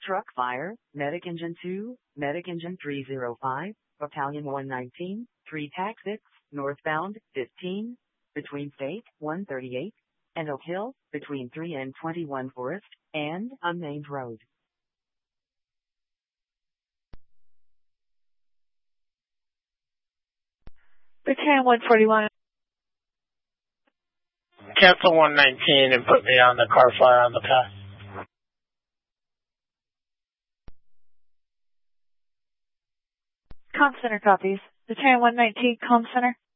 Truck fire, Medic Engine 2, Medic Engine 305, Battalion 119, 3 TAC 6, northbound, 15, between State 138 and Oak Hill, between 3 and 21 Forest, and unnamed road. Battalion 141. Cancel 119 and put me on the car fire on the pass. Comm Center copies. Battalion 119, Comm Center.